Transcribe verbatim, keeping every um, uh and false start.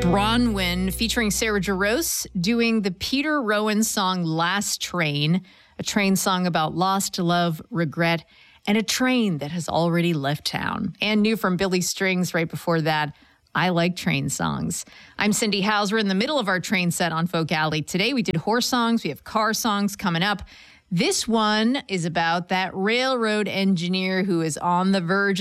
Bronwyn featuring Sarah Jarosz doing the Peter Rowan song Last Train, a train song about lost love, regret, and a train that has already left town. And new from Billy Strings right before that, I Like Train Songs. I'm Cindy Howes. We're in the middle of our train set on Folk Alley. Today we did horse songs. We have car songs coming up. This one is about that railroad engineer who is on the verge